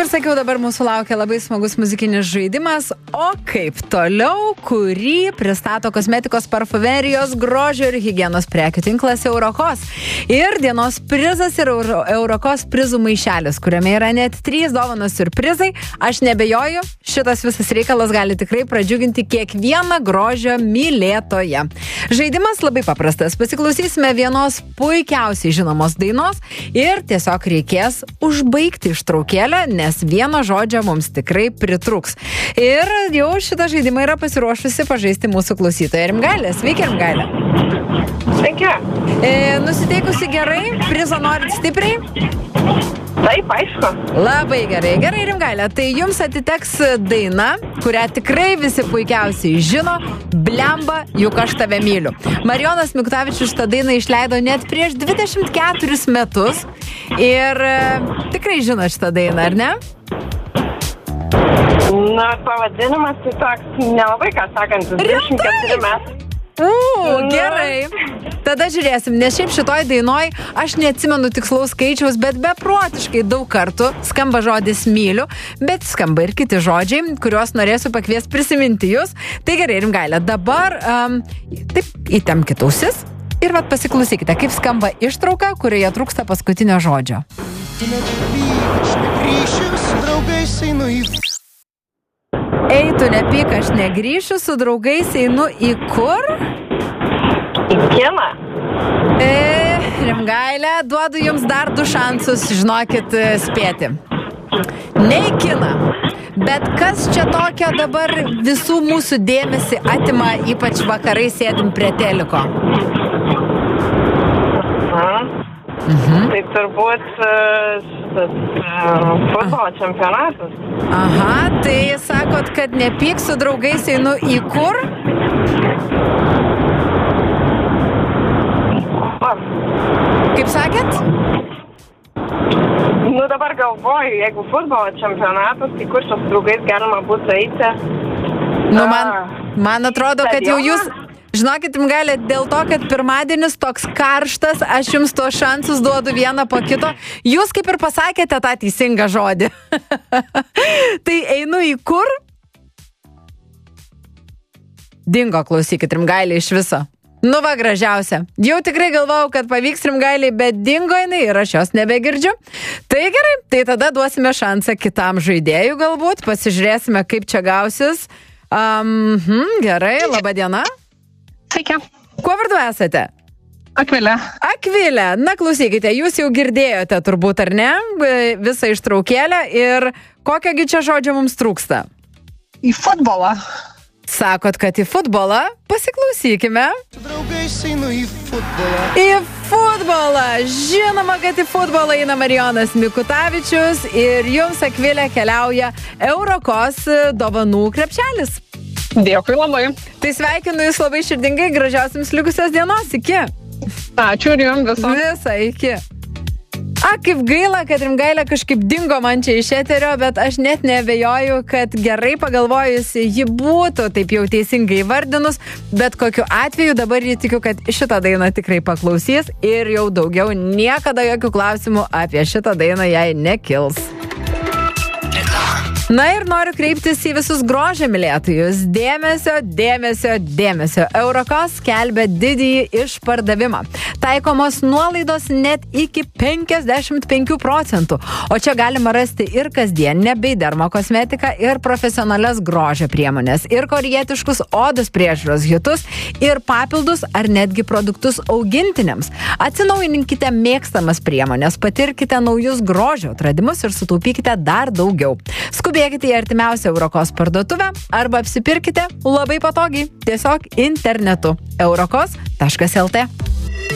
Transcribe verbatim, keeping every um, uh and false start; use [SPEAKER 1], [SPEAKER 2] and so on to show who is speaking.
[SPEAKER 1] ir sakiau, dabar mūsų laukia labai smagus muzikinis žaidimas, o kaip toliau, kurį pristato kosmetikos parfumerijos grožio ir higienos prekių tinklas Eurokos. Ir dienos prizas yra Euro, Eurokos prizų maišelis, kuriame yra net trys dovanos ir prizai. Aš nebejoju, šitas visas reikalas gali tikrai pradžiuginti kiekvieną grožio mylėtoją. Žaidimas labai paprastas. Pasiklausysime vienos puikiausiai žinomos dainos ir tiesiog reikės užbaigti ištraukėlę, nes vieno žodžio mums tikrai pritruks. Ir jau šitą žaidimą yra pasiruošusi pažaisti mūsų klausytoja Rimgailė. Sveiki, Rimgailė.
[SPEAKER 2] Sveiki.
[SPEAKER 1] E, nusiteikusi gerai? Prizo norit stipriai?
[SPEAKER 2] Taip, aišku.
[SPEAKER 1] Labai gerai. Gerai, Rimgailė. Tai jums atiteks daina, kurią tikrai visi puikiausiai žino. Blemba, juk aš tave myliu. Marijonas Mikutavičius šitą dainą išleido net prieš dvidešimt keturis metus. Ir e, tikrai žino šitą dainą, ar ne?
[SPEAKER 2] Na, pavadinimas tai toks nelabai ką sakantis. dvidešimt keturi metai.
[SPEAKER 1] U, gerai. Tada žiūrėsim, nes šiaip šitoj dainoj aš neatsimenu tikslaus skaičiaus, bet beprotiškai daug kartų skamba žodis myliu, bet skamba ir kiti žodžiai, kuriuos norėsiu pakviesti prisiminti jūs. Tai gerai, Rimgailė, dabar um, taip įtemkit ausis ir vat pasiklausykite, kaip skamba ištrauka, kurioje trūksta paskutinio žodžio. Ei, tu nepyk, aš negrįšiu, su draugais einu į kur?
[SPEAKER 2] Į kiną.
[SPEAKER 1] E, Rimgailė, duodu jums dar du šansus, žinokit, spėti. Ne į kiną, bet kas čia tokio dabar visų mūsų dėmesį atima, ypač vakarai sėdim prie teliko?
[SPEAKER 2] Aha. Mhm. Tai turbūt šitas uh, futbolo čempionatas.
[SPEAKER 1] Aha, tai sakot, kad nepyk, su draugais einu į kur? Kaip sakėt?
[SPEAKER 2] Nu dabar galvoju, jeigu futbolo čempionatas, tai kur su draugais galima būtų eiti?
[SPEAKER 1] Nu man, man atrodo, kad jau jūs... Žinokit, Rimgailė, dėl to, kad pirmadienis toks karštas, aš jums tuos šansus duodu vieną po kito. Jūs kaip ir pasakėte tą teisingą žodį. Tai einu į kur? Dingo, klausykit, Rimgailė, iš viso. Nu va, gražiausia. Jau tikrai galvojau, kad pavyks Rimgailė, bet dingo jinai ir aš jos nebegirdžiu. Tai gerai, tai tada duosime šansą kitam žaidėjui galbūt. Pasižiūrėsime, kaip čia gausis. Um, hmm, gerai, laba diena.
[SPEAKER 3] Sveiki.
[SPEAKER 1] Kuo vardu esate?
[SPEAKER 3] Akvilė.
[SPEAKER 1] Akvilė. Na, klausykite, jūs jau girdėjote turbūt, ar ne, visą ištraukėlę ir kokiogi čia žodžio mums trūksta?
[SPEAKER 3] Į futbolą.
[SPEAKER 1] Sakot, kad į futbolą? Pasiklausykime. Su draugais einu į futbolą. Į futbolą. Žinoma, kad į futbolą eina Marijonas Mikutavičius ir jums, Akvilė, keliauja Eurokos dovanų krepšelis.
[SPEAKER 3] Dėkui labai.
[SPEAKER 1] Tai sveikinu jūs labai širdingai, gražiausiams likusios dienos, iki.
[SPEAKER 3] Ačiū ir jums viso.
[SPEAKER 1] Visą, iki. A, kaip gaila, kad Rimgailė kažkaip dingo man čia iš eterio, bet aš net neabejoju, kad gerai pagalvojusi, ji būtų taip jau teisingai vardinus, bet kokiu atveju dabar jį tikiu, kad šitą dainą tikrai paklausys ir jau daugiau niekada jokių klausimų apie šitą dainą jai nekils. Na ir noriu kreiptis į visus grožio mylėtojus. Dėmesio, dėmesio, dėmesio. Eurokos skelbia didįjį išpardavimą. Taikomos nuolaidos net iki penkiasdešimt penkių procentų. O čia galima rasti ir kasdieninę bei dermokosmetiką, ir profesionalias grožio priemonės, ir korietiškus odos priežiūros hitus, ir papildus ar netgi produktus augintiniams. Atsinaujinkite mėgstamas priemonės, patirkite naujus grožio atradimus ir sutaupykite dar daugiau. Skubėkite į artimiausią Eurokos parduotuvę arba apsipirkite labai patogiai, tiesiog internetu. eurokos taškas el tė